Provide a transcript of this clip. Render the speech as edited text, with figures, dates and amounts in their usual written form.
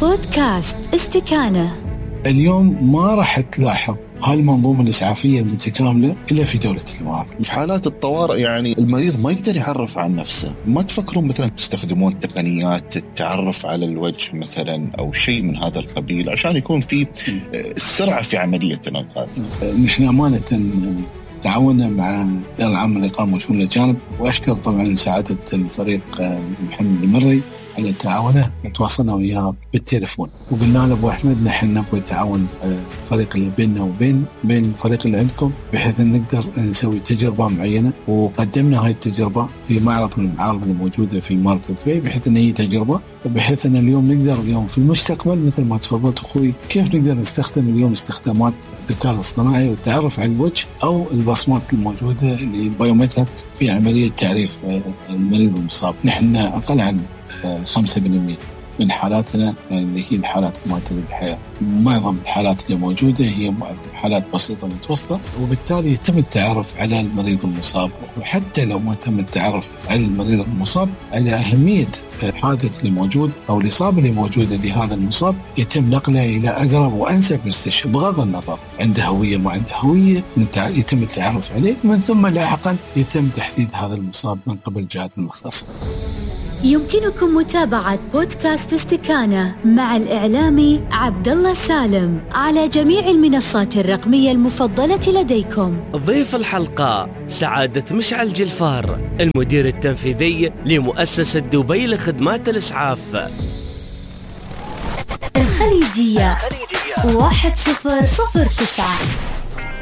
بودكاست استكانة. اليوم ما راح تلاحظ هالمنظومة الإسعافية المتكاملة إلا في دولة الإمارات. في حالات الطوارئ يعني المريض ما يقدر يعرف عن نفسه، ما تفكرون مثلا تستخدمون تقنيات التعرف على الوجه مثلا أو شيء من هذا القبيل عشان يكون في السرعة في عملية الإنقاذ؟ نحن أمانة تعاوننا مع الإدارة العامة للإقامة وشؤون الأجانب، وأشكر طبعا سعادة الفريق محمد المري على تعاونه. تواصلنا وياه بالتليفون وقلنا له أبو أحمد نحن نبغى تعاون الفريق اللي بيننا وبين الفريق اللي عندكم بحيث أن نقدر نسوي تجربة معينة، وقدمنا هاي التجربة في معرض من المعارض الموجودة في إمارة دبي بحيث أن هي تجربة، وبحيث أن اليوم نقدر اليوم في المستقبل مثل ما تفضلت أخوي كيف نقدر نستخدم اليوم استخدامات الذكاء الاصطناعي والتعرف على الوجه أو البصمات الموجودة اللي بايومتريك في عملية تعريف المريض المصاب. نحن أقل عن 5% من حالاتنا اللي هي الحالات المعتدلة الحياة. معظم الحالات اللي موجودة هي حالات بسيطة متوسطة، وبالتالي يتم التعرف على المريض المصاب، وحتى لو ما تم التعرف على المريض المصاب على أهمية الحادث اللي موجود أو الإصابة اللي موجودة لهذا المصاب يتم نقله إلى أقرب وأنسب مستشفى بغض النظر عنده هوية ما عنده هوية، يتم التعرف عليه، من ثم لاحقا يتم تحديد هذا المصاب من قبل الجهات المختصة. يمكنكم متابعة بودكاست استكانة مع الإعلامي عبدالله سالم على جميع المنصات الرقمية المفضلة لديكم. ضيف الحلقة سعادة مشعل جلفار، المدير التنفيذي لمؤسسة دبي لخدمات الإسعاف. الخليجية 1009.